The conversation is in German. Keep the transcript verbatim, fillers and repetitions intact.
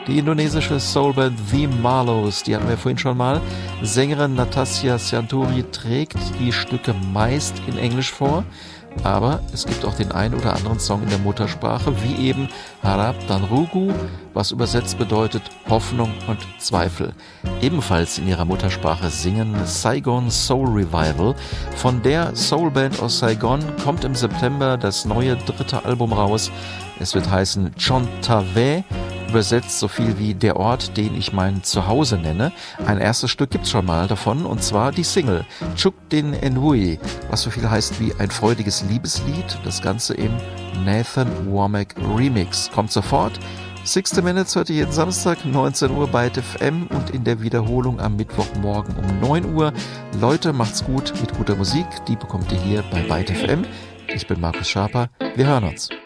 Die indonesische Soulband The Marlows, die hatten wir vorhin schon mal. Sängerin Natasja Sianturi trägt die Stücke meist in Englisch vor, aber es gibt auch den ein oder anderen Song in der Muttersprache, wie eben Harap dan Rugu, was übersetzt bedeutet Hoffnung und Zweifel. Ebenfalls in ihrer Muttersprache singen Saigon Soul Revival. Von der Soulband aus Saigon kommt im September das neue dritte Album raus. Es wird heißen Chontave, übersetzt so viel wie der Ort, den ich mein Zuhause nenne. Ein erstes Stück gibt's schon mal davon, und zwar die Single Chuk Din Enhui, was so viel heißt wie ein freudiges Liebeslied. Das Ganze im Nathan Womack Remix. Kommt sofort. sixty Minutes hört ihr jeden Samstag, neunzehn Uhr bei T F M und in der Wiederholung am Mittwochmorgen um neun Uhr. Leute, macht's gut mit guter Musik. Die bekommt ihr hier bei Byte F M. Ich bin Markus Schaper. Wir hören uns.